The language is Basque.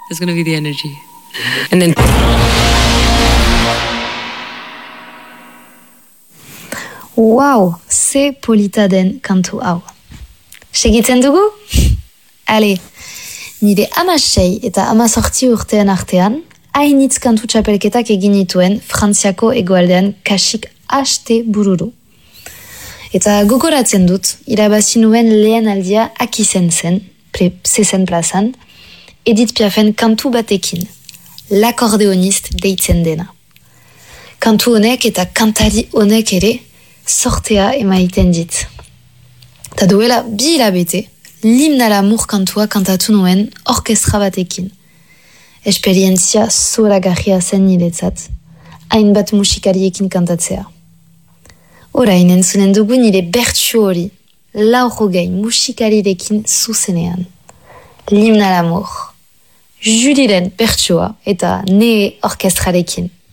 It's going to be the energy. And then... Wow, ze polita den kantu hau. Segitzen dugu? Ale, nire 16 eta 18 urtean artean, hainitz kantu txapelketak egin nituen Frantziako hegoaldean kasik haste bururu. Eta gogoratzen dut, irabazi nuen lehen aldia Akizen zen, zezen plazan, Edith Piafen kantu batekin, l'akordeonist deitzen dena. Kantu honek eta kantari honek ere, sortea emaiten dit. Ta duela 2 hilabete, l'hymne à l'amour kantua kantatu nuen orkestra batekin. Esperientzia zoragarria zen niretzat, hainbat musikariekin kantatzea. Orain entzunen dugu nire bertsu hori, 80 musikarirekin zuzenean. L'hymne à l'amour. Juliren bertsua eta ne orkestrarekin.